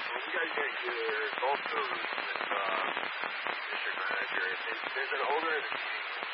when you guys get your golf tours with district manager, is it older in the meetings